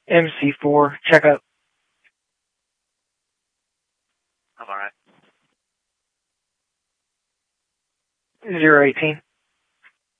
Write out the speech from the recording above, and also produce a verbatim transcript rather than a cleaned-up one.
M C four, check up. I'm alright. zero eighteen.